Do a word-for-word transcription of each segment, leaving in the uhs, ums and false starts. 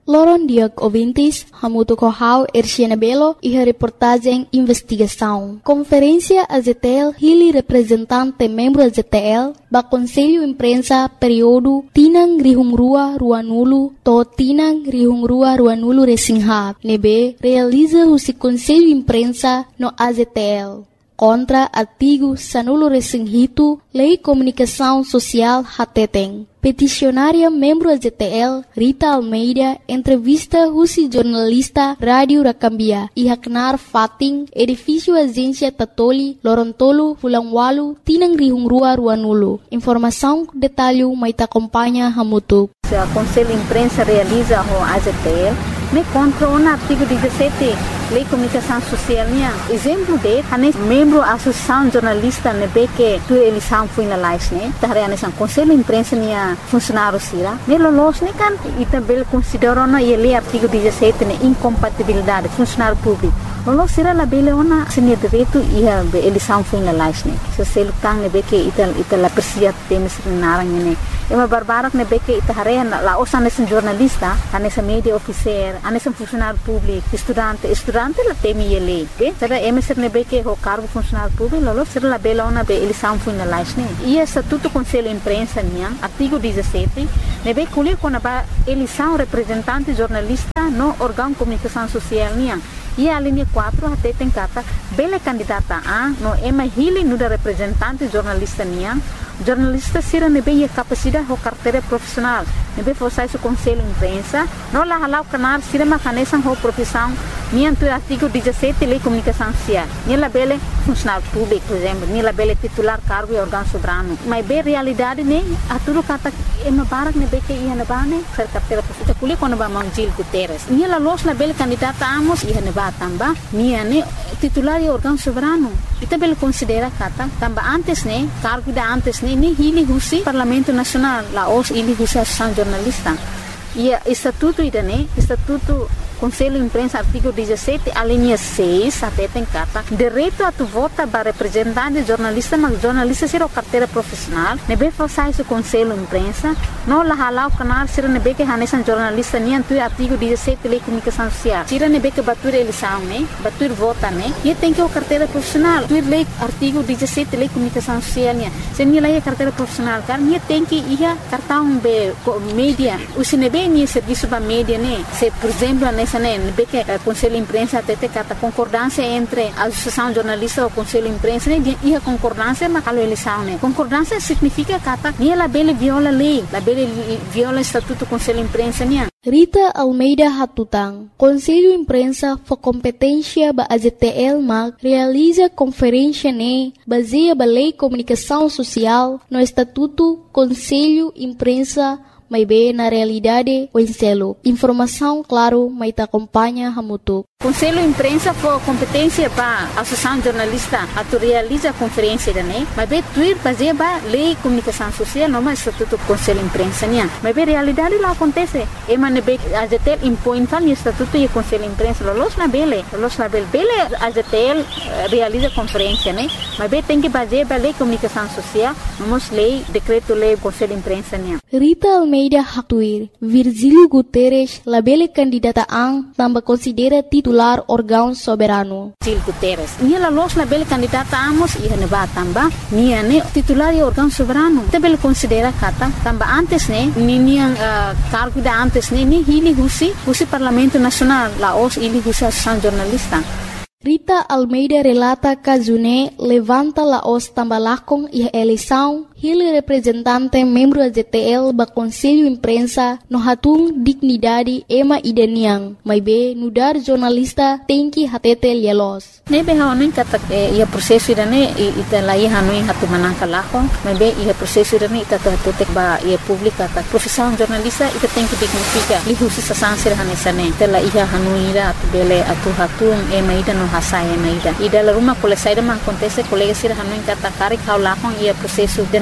Loron Diag Ouvintes, Hamuto Kohau, Erciana Belo e a reportagem Investigação. Conferência A Z T L, Hili representante membro A Z T L, ba Conselho Imprensa período Tinang Rihungrua Ruanulo, to Tinang Rihungrua Ruanulo Resinghab, nebe realiza o Conselho Imprensa no A Z T L. Contra artigo Sanulo Resinghito, Lei Comunicação Social Hateteng. Peticionária membro A Z T L, Rita Almeida, entrevista Rusi jornalista Rádio Rakambia, e Haknar Fating, edifício Agência Tatoli, Lorontolo, Fulangwalu, Tinang Rihungrua Ruanulo. Informação, detalhe, maita acompanha Hamutuk. O Conselho Imprensa realiza o A Z T L, me contra o artigo dezessete, Lei Comunicação Social. Exemplo de, ane membro Associação Jornalista nebe que tu eleição foi na live, né? Tahre ane sang Conselho Imprensa nia funcionário sira. Ne lolos ne kan itabel considera na ele artigo dezessete ne incompatibilidade funcionário público. Lolos sira la bele ona senia direito ia eleição foi na live, né? Se se lutang nebe que ital ital la persia temes narang ne. Ema barbarak nebe que itahare la osan esse jornalista, ane sa media officer, ane sa funcionário público, estudante, estudante la temi ele. Be, será eme ser nebe que o cargo funcionário público, lolos sira la bele ona be eleição foi na live, né? E estatuto Conselho Imprensa nia artigo dezessete, nebe colher com a eleição representante jornalista no órgão de comunicação social nia. E a linha quatro até tem cata bela candidata a no ema hili no da representante jornalista nia. Jornalista sira nebe a capacidade ou carteira profissional. Nebe forçar o Conselho Imprensa, não lá halau canar sira macanesan ou profissão nia do artigo dezessete Lei Comunicação Social. Nia la bela funcionário público, por exemplo, nia la bela titular cargo e órgão soberano. Mas bem realidade ne a tudo cata ema barak nebe que ia na bane ser carteira profissional. Kuli quando ba Manjil Guterres. Nia la los la bela candidata amos ia na ba tamba nia ne titular e órgão soberano. Ita bela considera kata tamba antes ne cargo da antes ne ni hili husi Parlamento Nacional la os hili husi Associação Jornalista. E estatuto ida ne estatuto Conselho Imprensa artigo dezessete a linha seis até tem cata direito a tu vota para representante jornalista mas jornalista ser o carteira profissional nebe façai o Conselho Imprensa não la halau canal ser nebe que hanesan jornalista ni tu artigo dezessete Lei Comunicação Social tira nebe que batur eleição né batur vota né e tem que o carteira profissional tu lei artigo dezessete Lei Comunicação Social né se ni lei carteira profissional kan ni tem que ia cartão be mídia o se nebe ni serviço ba mídia né se por exemplo Nebe que o Conselho Imprensa até tem a concordância entre a Associação Jornalista e o Conselho Imprensa e a concordância mas a eleição né concordância significa que nem ela bele viola a lei ela bele viola o estatuto do Conselho Imprensa né. Rita Almeida Hatutang, Conselho Imprensa for competência ba A Z T L mag realiza conferência ne baseia ba Lei Comunicação Social no estatuto Conselho Imprensa mas bem na realidade o enselo. Informação, claro, mas te acompanha Hamutuk. Conselho Imprensa for competência para a Associação Jornalista a tu realiza a conferência da né, mas bem tuir fazer ba Lei Comunicação Social não mais estatuto Conselho Imprensa né, mas bem realidade lá acontece. E mas bem a Z T L impõe tal estatuto e Conselho Imprensa los na bele, los na bele, bele a Z T L realiza conferência né, mas bem tem que fazer ba Lei Comunicação Social, vamos lei decreto lei Conselho Imprensa né. Rita Almeida Hatuir, Virgílio Guterres, la bele candidata ang tambah considera titular órgão soberano. Virgílio Guterres, nia la los la bele candidata amos ia ne ba tamba, nia ne titular e órgão soberano. Te bele considera kata tamba antes ne, ni nia uh, cargo da antes ne, ni hili husi, husi Parlamento Nacional, la os hili husi Associação Jornalista. Rita Almeida relata que June levanta la os tambalakong e eleição ele representante membro da Z T L ba Conselho Imprensa no hatung dignidade ema ideniang mas be nudar jornalista tem que hatete lielos nebe haonin kata ia prosesso irane ita lai hanuin hatu manangka lakong mas be ia prosesso irane ita hatete ba ia publika ta profissão jornalista ita tem que dignifica li husi sasansir hanesane tela ia hanuira bele atu hatung ema ida no hasai ema ida ida la rumah kole saida ma acontece colega sir hanuin kata kari kau lakong ia prosesso dene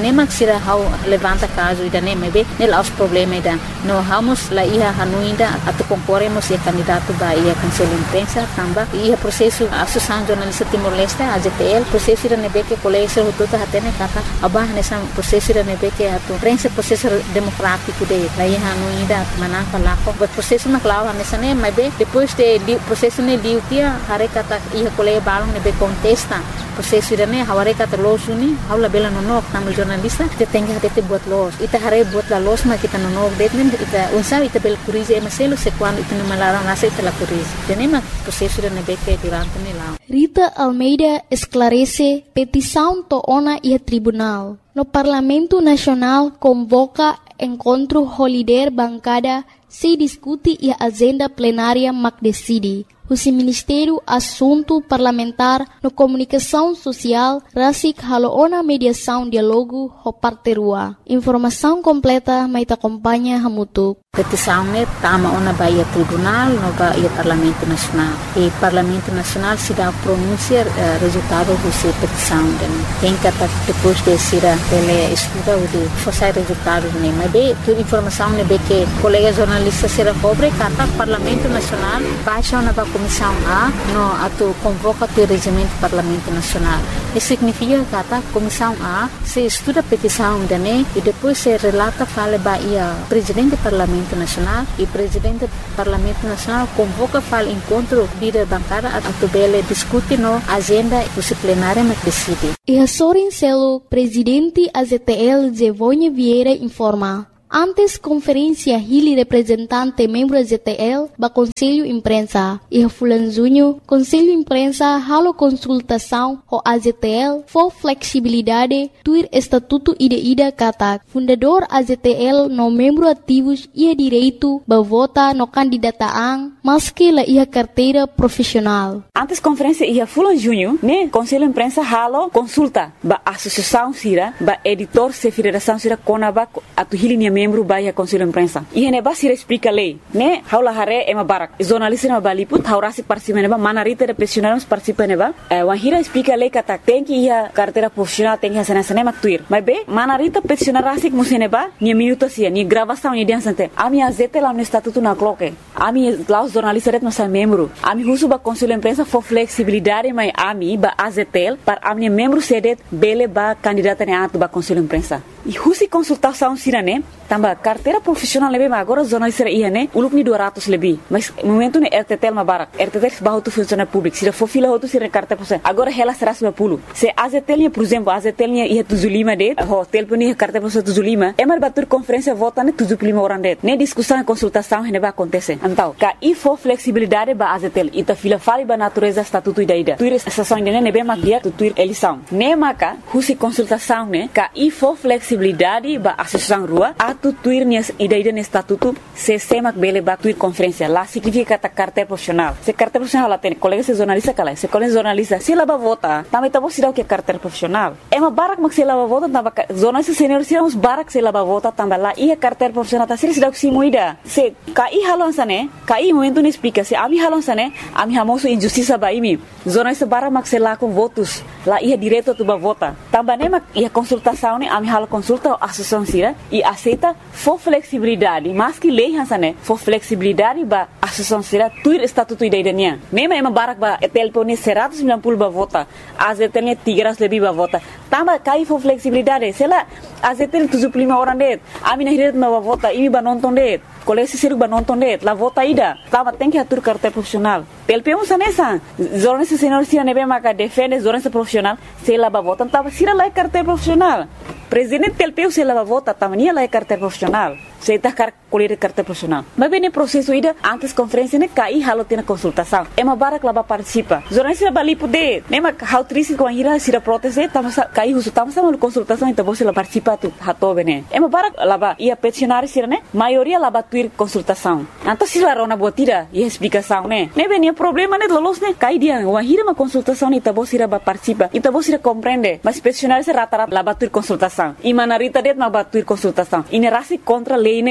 nem mak sira how levanta caso ida nem mebe nel aos problema ida no vamos la ia hanuinda atu concorremos e candidato ba ia conselho imprensa tamba ia processo associação jornalista Timor-Leste A J T L processo ida nebe que colégio tudo hatene kata abah nessa processo ida nebe que atu prensa processo democrático de la ia hanuinda manaka lako but processo na clava nessa nem mebe depois de processo ne diutia hare kata ia colégio balong nebe contesta processo ida ne haware kata los uni haula bela nonok tamu jornalista te tenga hate buat los ita hare buat la los ma kita nonok detmen ita unsa ita bel kurize maselo se quando ita malara nasa ita la kurize tenema processo ida nebe que durante ne lá Rita Almeida esclarece petição to ona e tribunal. No Parlamento Nacional convoca encontro holiday bancada se discute e agenda plenária mac decide. O Ministério Assunto Parlamentar no Comunicação Social rasik haloona mediação diálogo ho parterua. Informação completa mai te acompanha hamutuk. Petição ne tama ona baia tribunal no baia Parlamento Nacional. E Parlamento Nacional se dá pronunciar uh, resultado dessa petição. Tem que depois de ser ele estuda o de forçar resultado ne mas be tu informação ne be que colega jornalista será cobre kata Parlamento Nacional baixa ona ba Comissão A no atu convoca o regimento do Parlamento Nacional. Isso significa que a Comissão A se estuda a petição da N E e depois se relata fala baia Presidente do Parlamento Nacional e Presidente do Parlamento Nacional convoca fala encontro líder bancada atu bele discute no agenda plenária mas decide. E a Sorin Celo, Presidente A Z T L Zevonha Vieira informa. Antes conferência Hili representante membro A Z T L ba Conselho Imprensa e Fulan Junho Conselho Imprensa halo consultação ho A Z T L for flexibilidade tuir estatuto ida-ida kata fundador A Z T L no membro ativos ia direito ba vota no candidataan maski la ia carteira profissional. Antes conferência ia Fulan Junho ne Conselho Imprensa halo consulta ba associação sira ba editor se federação sira konaba atu Hili membro baia Conselho Imprensa. E hene basira explica lei, né? Haula hare ema barak. Jornalista na baliput, haurasi participa neba, manarita de profissionais participa neba. Wahira explica lei kata tem que ia carteira profissional tem que hacer nessa tuir. Mas be, manarita profissional rasik museneba, ni minuto sia, ni gravação ni dia sante. Ami azete lá no estatuto na cloque. Ami lá os jornalistas ret nossa membro. Ami husu ba Conselho Imprensa for flexibilidade, mas ami ba A Z T L para ami membro sedet bele ba candidata ne atu ba Conselho Imprensa. E husi consultação sirane tamba carteira profissional lebe mas agora jornalista ia né uluk ni dua ratus lebih mas momento ne R T T L ma barak R T T L bahu tu funcionário público se for fila outro se carteira profissional agora ela será seratus lima puluh se A Z T L por exemplo A Z T L ia tujuh puluh lima det ho telefoni carteira profissional tujuh puluh lima é mar batur conferência vota ne tujuh puluh lima orang det ne discussão e consultação hene ba acontece então ka i for flexibilidade ba A Z T L ita fila fali ba natureza estatuto ida ida tuir estação ne ne be ma dia tu tuir eleição ne maka husi consultação ne ka i for flexibilidade ba associação rua atu tuir nias ida-ida no estatuto se semak bele ba tuir conferência lá significa kata carteira profissional se carteira profissional lá tem colega se jornalista kala se colega jornalista se lá ba vota também tá bom se dá o que é carteira profissional é uma barak mak se lá ba vota tamba jornalista senior se uns barak se lá ba vota tamba lá e a carteira profissional tá se dá o que se moida se kai halon sane kai momento ne explica se ami halon sane ami hamoso injustiça ba imi jornalista barak mak se lá com votos lá ia direito tu ba vota tamba ne mak ia consultação ne ami halo consulta a associação sira e aceita for flexibilidade mas que lei hansane for flexibilidade ba associação sira tuir estatuto ida-idanya mesmo é uma barak ba telefone seratus sembilan puluh ba vota A Z T L tiga ratus lebih ba vota tamba kai for flexibilidade sela A Z T L tujuh puluh lima orang det ami na hiret ba vota imi ba nonton det kolesi siru ba nonton det la vota ida tamba tem que atur carteira profissional T L P um sanesa jornalista senior sira nebe maka defende jornalista profissional sela ba vota tamba sira la carteira profissional Presidente T L P U se lava vota tamania lá é carteira profissional se está car colher carteira profissional mas bem no processo ida antes conferência né cai halo tem consultação é uma barak lá participa jornalista bali poder nem mas how triste com a ira se da proteste tamo cai uso tamo sama consultação então você lá participa tu hato bene é uma barak lá ia peticionário sira né maioria lá tuir consultação então se lá rona botira e explicação né nem bem problema né lolos né cai dia uma ira uma consultação então você lá participa então você compreende mas peticionário se rata-rata lá tuir consultação e manarita det ma batuir consultação e ne rasi contra lei ne agora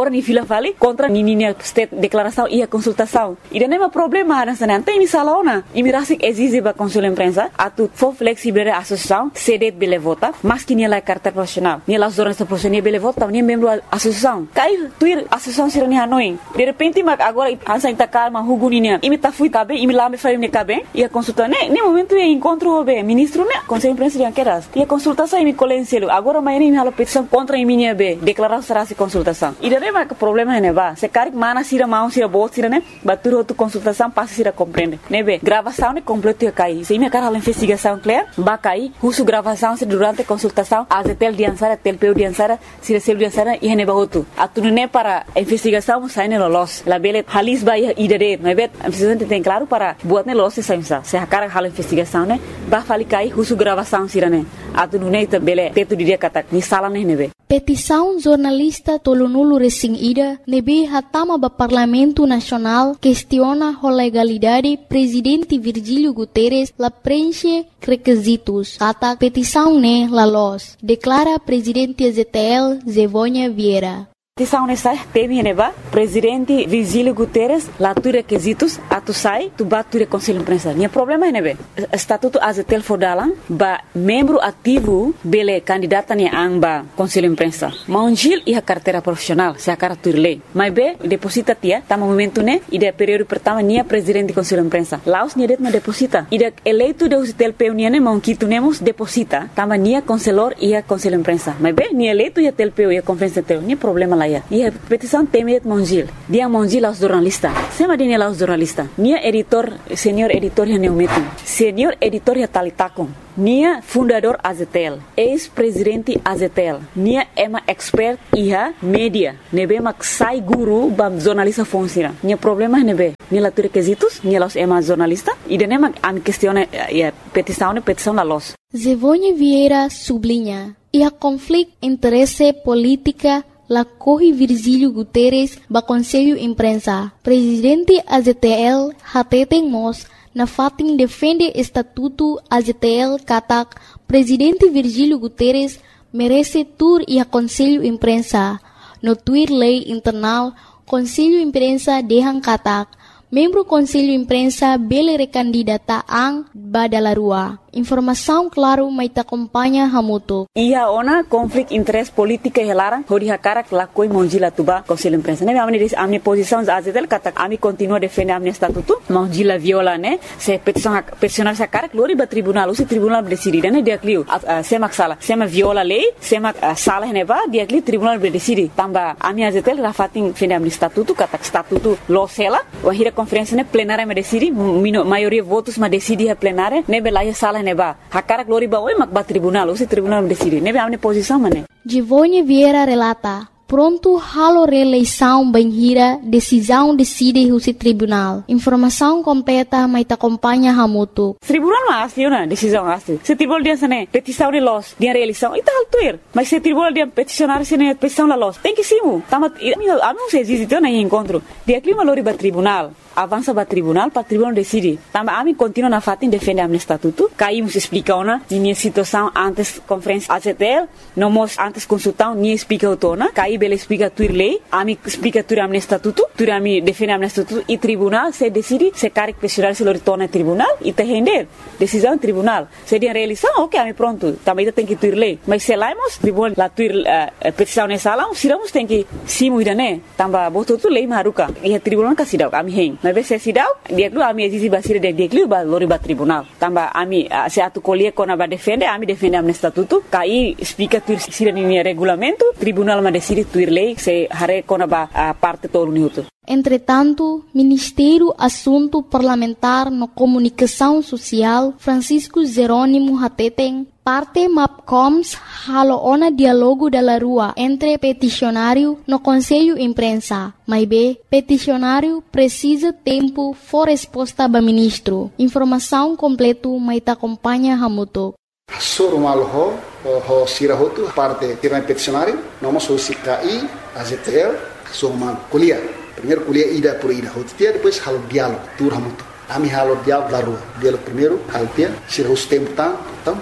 agora ni fila vale contra ni ni state declaração e a consultação. E não é um problema nessa não tem sala ona. E me rasik exige ba conselho imprensa a tu for flexível a associação cede bele vota, mas que ni la carta profissional. Ni las zonas profissionais bele vota, ni membro associação. Cai tu associação sira ni hanoi. De repente mas agora ansa inta calma hugu ni ni. E me tá fui cabe, e me lá me faz me cabe. E a consulta ne, ne momento é encontro o be ministro ne, conselho imprensa de anqueras. E a consultação e me colenselo. Agora mas nem me hala petição contra a minha be, declaração será se consultação. E daí mas problema ne ba. Se cari mana sira mão sira bot sira ne, batur outro consultação passa sira compreende. Ne be, gravação ne completo ia cair. Se me cara a investigação clear, ba cair, uso gravação se durante a consultação, a tel de ansara, tel peu de ansara, se recebe de ansara e ne ba outro. A tu ne para a investigação sai ne los. La bele halis ba ia idere, ne be, a presidente tem claro para buat ne los se sai se a cara a investigação ne, ba fali cair, uso gravação sira ne. A tu ne te bele, teto dia kata, ni sala ne ne be. Petição jornalista Tolonulu Resing Ida nebe hatama ba Parlamento Nacional questiona a legalidade presidente Virgílio Guterres la preenche requisitos. Kata petição ne la los, declara presidente Z T L Zevônia Vieira. Petição nessa teme neba presidente Virgílio Guterres lá tu requisitos a tu sai tu bat tu conselho imprensa. Nia problema é nebe estatuto A Z T L fodalang ba membro ativo bele candidata ni amba conselho imprensa. Maungil e a carteira profissional se a cara tu lei. Mas be deposita tia tá momento ne e de período pertama nia presidente conselho imprensa. Laos nia det ma deposita. E de eleito de O Z T L peu nia ne maunquito nemos deposita tama nia conselor e a conselho imprensa. Mas be nia eleito e a T L peu e a conferência teu nia problema lá. E a petição teme Mongil. Dia Mongil aos jornalistas. Sema dine aos jornalistas. Nia editor, senhor editor ya neumetum. Senhor editor ya talitakum. Nia fundador A Z T L. Ex-presidente A Z T L. Nia ema expert iha media. Nebe mak sai guru bam jornalista funciona. Nia problema nebe. Nia latu requisitos. Nia los ema jornalista. E dene mak am questione ya petição ne petição la los. Zevônia Vieira sublinha. E a conflito interesse política la corre Virgílio Guterres ba Conselho Imprensa. Presidente A Z T L hateten mos na fatin defende estatuto A Z T L katak Presidente Virgílio Guterres merece tur e a Conselho Imprensa. No tuir lei internal Conselho Imprensa dehang katak membro Conselho Imprensa bele recandidata ang badalarua. Informação claro mai ta acompanha hamuto. Ia ona conflict interest política e larang hodi hakara la koi monjila tuba Conselho Imprensa. Ne amni dis amni posição A Z T L kata ami continua defender amni estatuto monjila viola ne se petição peticionar sa cara glori ba tribunal usi tribunal decidi ne dia clio se mak sala se ma viola lei se mak sala ne ba dia clio tribunal decidi tamba ami A Z T L rafatin defender amni estatuto kata estatuto lo sela wa hira conferência ne plenária me decidi maioria votos ma decidi a plenária ne belaya sala neba hakara glori ba oi mak ba tribunal usi tribunal decidi nebe amne posição mane. Zevônia Vieira relata pronto halo reeleição banhira decisão decide usi tribunal. Informação completa mai ta acompanha hamuto. Tribunal ma asli una decisão asli. Se tribunal dia sane petição de los dia reeleição ita altuir. Mas se tribunal dia peticionar sene petição la los tem que simu. Tamat ami ami se existe na encontro. Dia clima lori ba tribunal. Avança para tribunal, para tribunal decide. Tamba ami continua na fatin defende amne estatuto. Caímos explica ona minha situação antes conferência A Z T L, não mos antes consultão nem explica autona. Caí bele explica tuir lei, ami explica tuir amne estatuto, tuir ami defende amne estatuto e tribunal se decide se caric questionar se lo retorna tribunal e te render decisão tribunal. Se dia reeleição, ok, ami pronto. Também tem que tuir lei. Mas se laimos tribunal la tuir uh, petição nessa sala, siramos tem que simu idane. Tamba botou tu lei maruka. E a tribunal kasidau ami hen. Mas se sidau dia lu ami exige basira de dia lu ba lori ba tribunal tamba ami se atu colie kona ba defende ami defende amne estatuto kai explica tuir sira ni regulamento tribunal ma decide tuir lei se hare kona ba parte todo minuto. Entretanto, Ministério Assunto Parlamentar no Comunicação Social, Francisco Jerônimo Hateten, parte MAPCOMS halo ona dialogo da rua entre peticionário no Conselho Imprensa. Mas B, peticionário precisa tempo for resposta ba ministro. Informação completo mai ta acompanha hamuto. Surmal ho ho sirahotu parte tiran peticionário, nós somos C K I, A Z T L, surmal kuliah. Primeiro kuliah ida por ida, hotia depois halo diálogo, tur hamuto. Ami halo diálogo da rua. Diálogo primeiro, halo tia, sira os tempo tá, então pronto.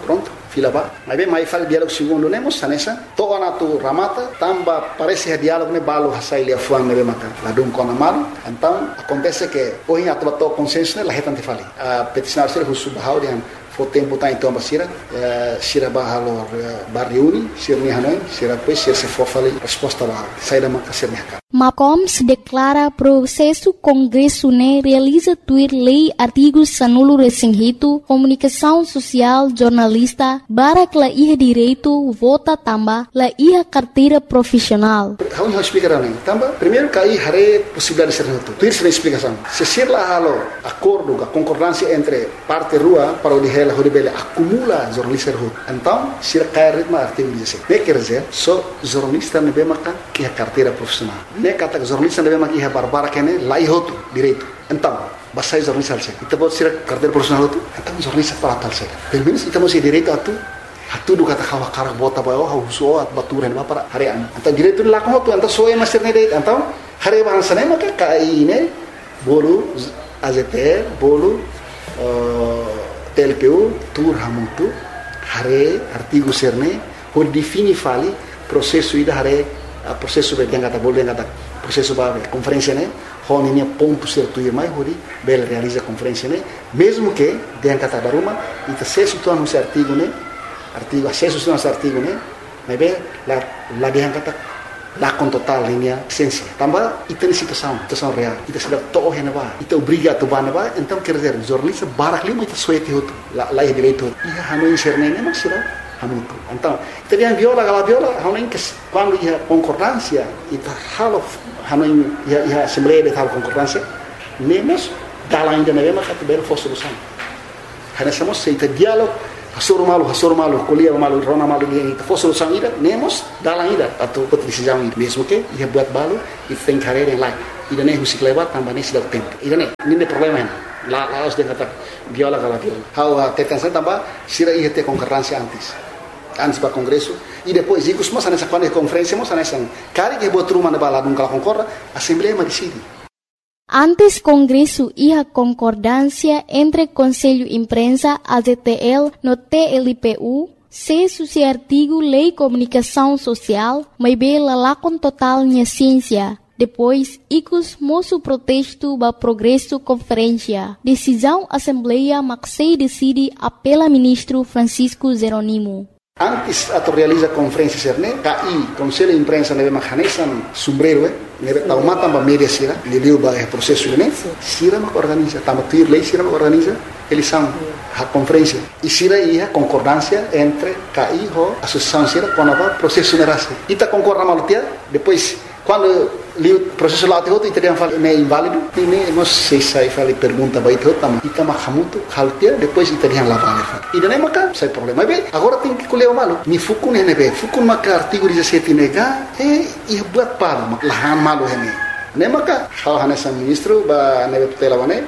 fila ba. Mas bem, mais fala diálogo segundo nemos sanesa. Toa na tu ramata, tamba parece diálogo ne balo hasai lia fuan nebe maka. Ladum kona malu. Então acontece que hoje a tua to consenso ne lahetan te fali. A peticionário ser husu bahau dian fo tempo tá então basira, sira bahalo barriuni, sira ni hanoi, sira pois sira se for fali resposta lá. Sai da maka sira ni MAPCOMS declara processo Congresso ne realiza tuir lei artigos sanulo resinhito, comunicação social, jornalista, barak la iha direito, vota tamba, la iha carteira profissional. Vamos explicar também. Tamba, primeiro que aí hare possibilidade de ser reto. Tuir sem explicação. Se ser lá halo acordo, a concordância entre parte rua para o dihela horibele acumula jornalista reto. Então, se cai ritmo artigo dezessete. Ne quer dizer, só jornalista ne bemaka que a carteira profissional. Ne kata jornalista ne bemaka que a barbara que ne lá ihoto direito. Então, basai jornalista alse. Ita pode ser carteira profissional tu. Então jornalista para tal se. Pelo menos ita mesti direito atu. Hatu do kata kawa karak bota bayo hauso at baturan ba para harian. Então direito lá com tu, então só é master ne direito. Então, hare bahasa ne maka kai ne bolu A Z T L, bolu T L P U, tur hamutu, hare artigo serne, por defini fali processo ida hare processo be yang kata bol yang kata processo ba conferência ne, honinya ponto certo e mais hori bel realiza conferência ne, mesmo que yang kata baruma ita acesso tu anu artigo ne, artigo acesso tu anu artigo ne, mas be la la yang kata lá com total linha essência. Também e tem situação, situação real. Ita sudah toh hena ba, ita obriga tu ba na ba, então quer dizer, jornalista barak lima ita suete hotu, lá lá é direito. E hanu inserne ne mas sira hanu tu. Então, ita dia viola gala viola, hanu que quando ia concordância, ita halo hanu ia ia assembleia de tal concordância, nemos dala ainda na mesma categoria for solução. Hana somos se ita diálogo Hasoro malu, hasoro malu, kuliah malu, rona malu dia itu. For solução ida, nemos dalam ida atau decisão ida. Mesmo que ia buat balu, itu tem carreira lain. Ida ne husik lewat tambah ne sudah tempo. Ida ne, ini problema hen. La la os dia kata viola kala viola. How tetansa tambah sira ia te concorrência antes. Antes para congresso e depois ikut semua sana sakwane conferência mo sana sang. Kari que buat rumah na bala dum kala concorra, assembleia ma decide. Antes Congresso ia concordância entre Conselho Imprensa, A Z T L, no T L P U, se suci artigo Lei Comunicação Social, mas bela lá com total minha ciência. Depois, icos moço protesto ba progresso conferência. Decisão Assembleia Maxei decide apela ministro Francisco Jeronimo. Antes atau realiza conferência serne, K I, Conselho Imprensa nebe mahanesan sombrero, eh, nebe tau mata ba media sira, leleu ba é processo ne, sira mak organiza, tama tuir lei sira mak organiza, eles são a conferência. E sira ia concordância entre K I ho associação sira com a processo nerase. Ita concorda malutia, depois quando li o processo lá te outro e teriam falado é inválido, e nem não sei se aí falei pergunta vai ter outra, mas ita mahamuto haltia depois teriam lá vale. E daí maca sai problema. Bem, agora tem que colher o malo. Mi fukun hene be, fukun maca artigo dezessete nega e e buat para mak lahan malo hene. Ne maca hal hanesa ministro ba nebe tutela wane.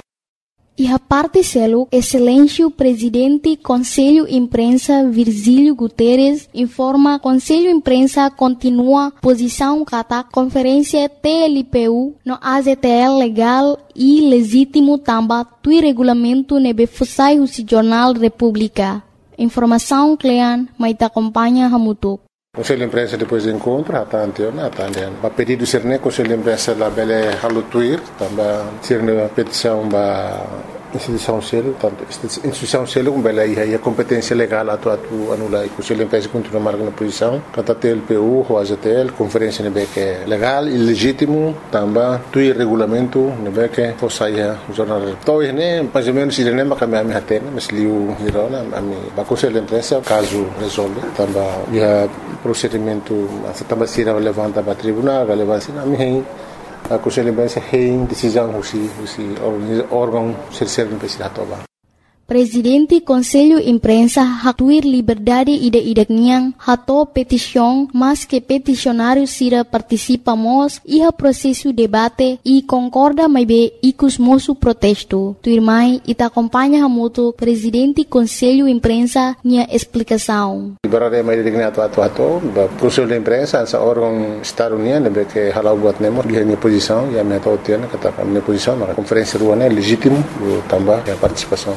E a parte selo, Excelência Presidente Conselho Imprensa Virgílio Guterres informa Conselho Imprensa continua posição kata conferência T L P U no A Z T L legal e legítimo tamba tui regulamento nebe fusai husi Jornal República. Informação Clean, mas te acompanha Hamutuk. Conselho de Imprensa depois do encontro, até anteona, até anteona. A pedido ser né, Conselho de Imprensa lá bele halutuir, também ser uma petição ba instituição selo, tanto instituição selo com bele aí a competência legal atu atu anula. Conselho de Imprensa continua marcando a posição, kata T L P U, o A Z T L, conferência nebe que é legal e legítimo, também tuir regulamento nebe que fosse aí o jornal. Então né, mais ou menos ele nem vai cambiar minha tena, mas liu hirona, a mim, ba Conselho de Imprensa caso resolve, também ia procedimento essa também se levanta para tribunal relevância na minha a Conselho de Imprensa tem decisão husi husi órgão ser imprensa toba. Presidente Conselho Imprensa hatuir liberdade ida-ida niang hato petição, mas que peticionário sira participamos iha processo debate e concorda mais be icus moço protesto. Tuirmai ita acompanha hamuto Presidente Conselho Imprensa nia explicação. Liberdade mais digna atu atu atu, Conselho de Imprensa essa órgão Estado União nebe que halau buat nemo dia minha posição e a minha totiana kata minha posição na conferência ruana é legítimo também a participação também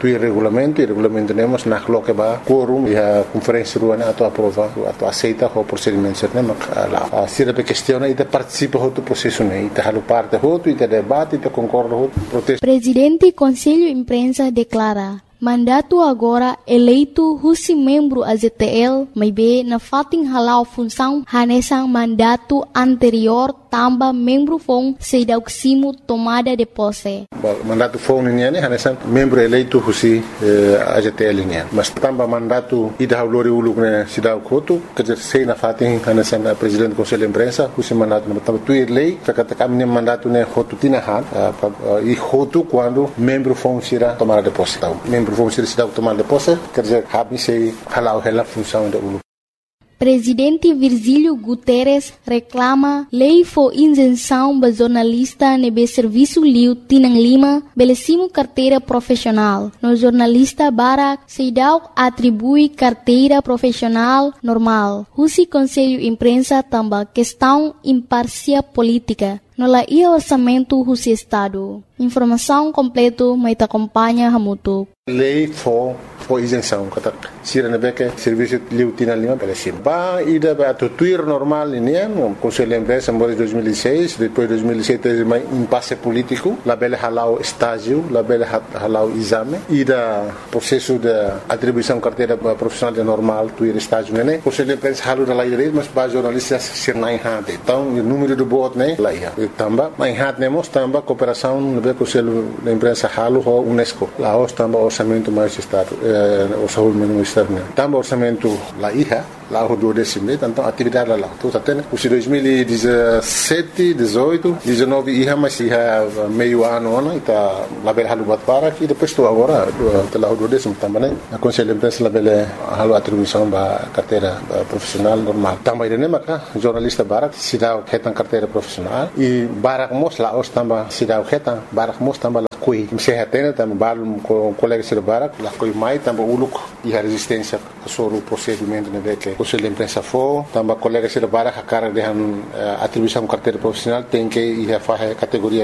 tuir regulamento, e regulamento nemos na coloca ba quorum e a conferência ruana ato aprova, ato aceita o procedimento certo, mas lá se a questão e participa do processo né, e halu parte outro e debate e concorda outro protesto. Presidente Conselho Imprensa declara mandato agora eleito husi membro A Z T L, may be na fating halau função hanesang mandato anterior tamba membro fong sedauksimo tomada de posse. Mandato fong niya ne hanesang membro eleito husi eh, A Z T L niya. Mas tamba mandato ida haulori uluk ne sidaw koto kajer sei na fating hanesang uh, presidente Conselho Imprensa husi mandato na tamba tuir lei kakatakam ne mandato ne hotu tinahan uh, uh, e hotu quando membro fong sira tomada de posse. Membro vamos ser cidade tomar de posse, quer dizer, habem se halau ela função da U L U. Presidente Virgílio Guterres reclama lei for isenção para jornalista nebe serviço liu Tinang Lima belecimo carteira profissional. No jornalista Barak Seidau atribui carteira profissional normal. Husi Conselho Imprensa tamba questão imparcial política. No la ia orçamento husi Estado. Informação completa mai te acompanha hamutu. Lei for for isenção, kata sira na beke serviço liu Tinang Lima belecimo. Ba ida ba to tuir normal ini no Conselho Imprensa em dois mil e seis, depois dois mil e sete mai impasse político, la bele halau estágio, la bele halau exame, ida processo de atribuição carteira profissional de normal tuir estágio né. Conselho Imprensa halu da lei mas ba jornalistas ser nai hade. Então o número do bot né lá ia. Tamba mai hat nemos tamba cooperação no be Conselho de Imprensa halu ho UNESCO. Lá os tamba orçamento mais estado, eh, orçamento ministério. Tamba orçamento lá ia. Lá o do décimo, então atividade lá. Tudo até né. Os dois mil e dezessete, dezoito, dezenove ia mas ia meio ano né, tá lá bel halu bat para que depois estou agora lá o do décimo também né. A Conselho de Imprensa lá bel halu atribuição ba carteira profissional normal. Também né maca jornalista Barak se dá o retan carteira profissional e Barak mos lá os tamba se dá o retan Barak mos tamba lá coi. Se retena tamba balum com colega se Barak lá coi mai tamba uluk e a resistência sobre o procedimento né que Conselho de Imprensa for, também colegas de Barak a cara de atribuição carteira profissional tem que ir a fazer categoria